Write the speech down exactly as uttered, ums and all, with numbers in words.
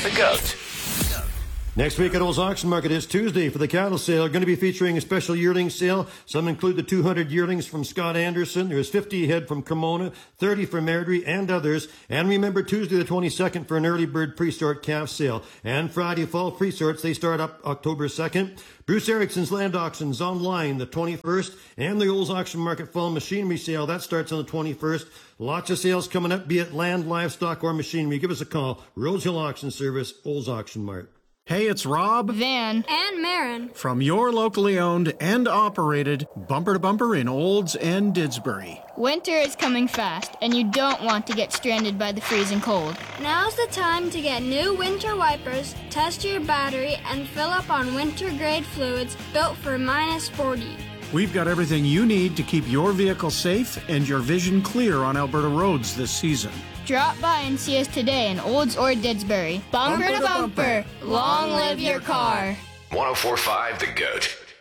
The Goat. Next week at Olds Auction Market is Tuesday for the cattle sale. Going to be featuring a special yearling sale. Some include the two hundred yearlings from Scott Anderson. There's fifty head from Cremona, thirty from Airdrie, and others. And remember, Tuesday the twenty-second for an early bird pre-sort calf sale. And Friday fall pre-sorts, they start up October second. Bruce Erickson's Land Auctions online the twenty-first. And the Olds Auction Market Fall Machinery Sale, that starts on the twenty-first. Lots of sales coming up, be it land, livestock, or machinery. Give us a call. Rose Hill Auction Service, Olds Auction Mart. Hey, it's Rob, Van, and Marin from your locally owned and operated Bumper to Bumper in Olds and Didsbury. Winter is coming fast, and you don't want to get stranded by the freezing cold. Now's the time to get new winter wipers, test your battery, and fill up on winter-grade fluids built for minus forty. We've got everything you need to keep your vehicle safe and your vision clear on Alberta roads this season. Drop by and see us today in Olds or Didsbury. Bumper, bumper to bumper. bumper. Long live your car. one oh four point five The Goat.